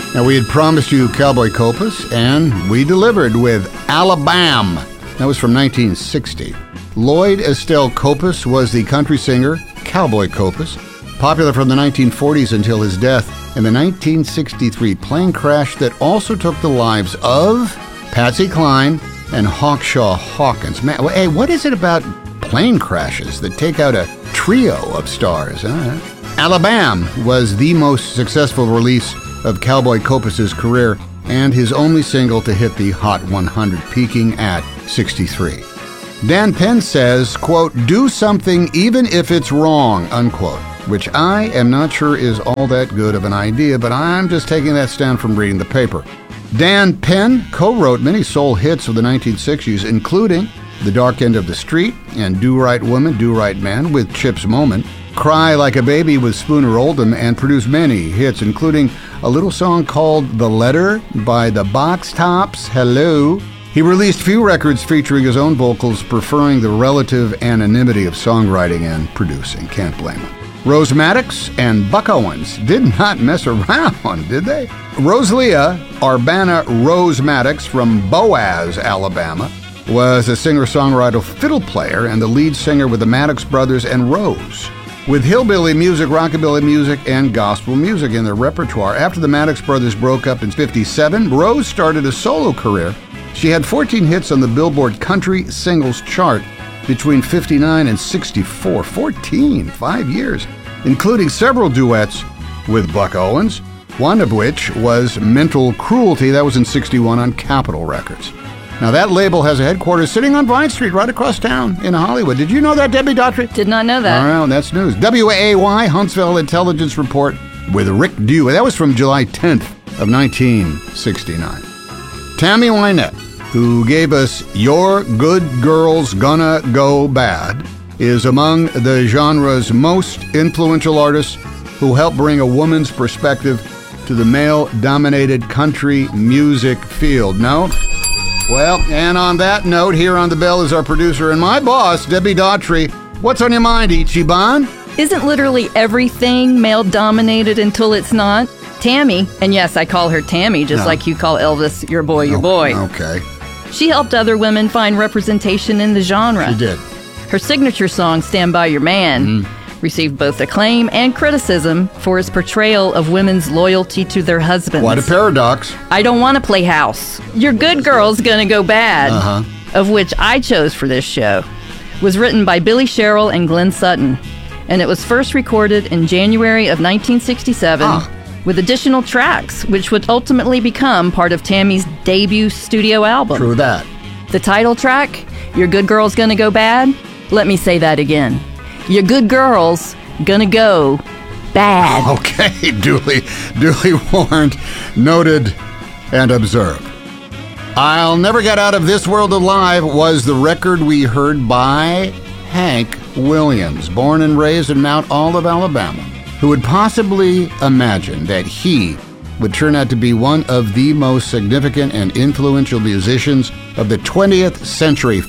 Now, we had promised you Cowboy Copas, and we delivered with Alabama. That was from 1960. Lloyd Estelle Copas was the country singer Cowboy Copas, popular from the 1940s until his death in the 1963 plane crash that also took the lives of Patsy Cline and Hawkshaw Hawkins. Man, hey, what is it about plane crashes that take out a trio of stars? Alabama was the most successful release of Cowboy Copas' career and his only single to hit the Hot 100, peaking at 63. Dan Penn says, quote, "Do something even if it's wrong," unquote, which I am not sure is all that good of an idea, but I'm just taking that stand from reading the paper. Dan Penn co-wrote many soul hits of the 1960s, including The Dark End of the Street and Do Right Woman, Do Right Man with Chips Moment, Cry Like a Baby with Spooner Oldham, and produced many hits, including a little song called The Letter by the Box Tops. Hello. He released few records featuring his own vocals, preferring the relative anonymity of songwriting and producing. Can't blame him. Rose Maddox and Buck Owens did not mess around, did they? Rosalia Arbana Rose Maddox from Boaz, Alabama, was a singer-songwriter, fiddle player, and the lead singer with the Maddox Brothers and Rose. With hillbilly music, rockabilly music, and gospel music in their repertoire, after the Maddox Brothers broke up in '57, Rose started a solo career. She had 14 hits on the Billboard Country Singles Chart between '59 and '64. 5 years, including several duets with Buck Owens, one of which was Mental Cruelty. That was in '61 on Capitol Records. Now, that label has a headquarters sitting on Vine Street right across town in Hollywood. Did you know that, Debbie Daughtry? Did not know that. All right, that's news. WAAY Huntsville Intelligence Report with Rick Dew. That was from July 10th of 1969. Tammy Wynette, who gave us Your Good Girl's Gonna Go Bad, is among the genre's most influential artists who helped bring a woman's perspective to the male-dominated country music field. No? Well, and on that note, here on The Bell is our producer and my boss, Debbie Daughtry. What's on your mind, Ichiban? Isn't literally everything male-dominated until it's not? Tammy, and yes, I call her Tammy, just like you call Elvis your boy, your boy. Okay. She helped other women find representation in the genre. She did. Her signature song, Stand By Your Man, received both acclaim and criticism for its portrayal of women's loyalty to their husbands. What a paradox. I Don't Want to Play House, Your Good Girl's Gonna Go Bad, of which I chose for this show, was written by Billy Sherrill and Glenn Sutton, and it was first recorded in January of 1967 with additional tracks, which would ultimately become part of Tammy's debut studio album. True that. The title track, Your Good Girl's Gonna Go Bad, let me say that again. Your good girl's gonna go bad. Okay, duly warned, noted, and observed. I'll Never Get Out of This World Alive was the record we heard by Hank Williams, born and raised in Mount Olive, Alabama. Who would possibly imagine that he would turn out to be one of the most significant and influential musicians of the 20th century?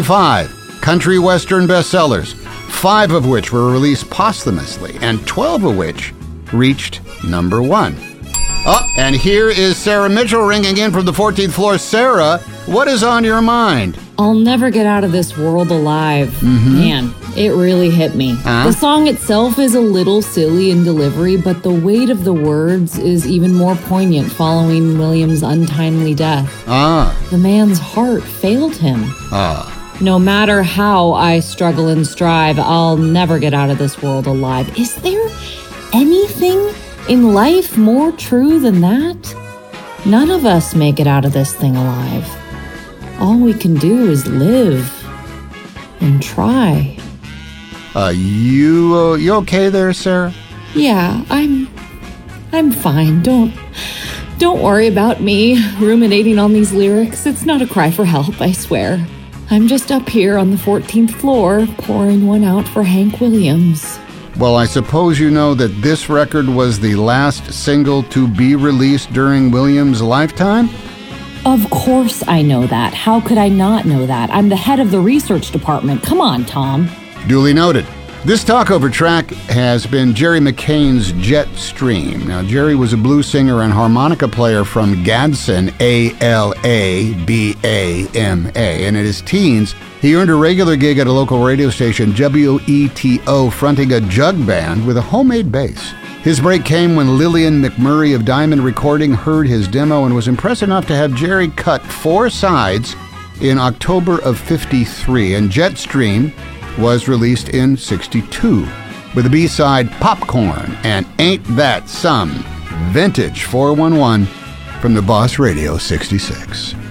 55 country western bestsellers, 5 of which were released posthumously, and 12 of which reached number 1. Oh, and here is Sarah Mitchell ringing in from the 14th floor. Sarah, what is on your mind? I'll Never Get Out of This World Alive. Man, it really hit me. The song itself is a little silly in delivery, but the weight of the words is even more poignant following Williams' untimely death. The man's heart failed him. No matter how I struggle and strive, I'll never get out of this world alive. Is there anything in life more true than that? None of us make it out of this thing alive. All we can do is live and try. You okay there, Sarah? Yeah, I'm fine. Don't worry about me ruminating on these lyrics. It's not a cry for help, I swear. I'm just up here on the 14th floor pouring one out for Hank Williams. Well, I suppose you know that this record was the last single to be released during Williams' lifetime? Of course I know that. How could I not know that? I'm the head of the research department. Come on, Tom. Duly noted. This talkover track has been Jerry McCain's Jet Stream. Now, Jerry was a blues singer and harmonica player from Gadsden, Alabama. And in his teens, he earned a regular gig at a local radio station, WETO, fronting a jug band with a homemade bass. His break came when Lillian McMurray of Diamond Recording heard his demo and was impressed enough to have Jerry cut 4 sides in October of '53, and Jet Stream was released in '62 with the B-side Popcorn and Ain't That Some, vintage 411 from the Boss Radio 66.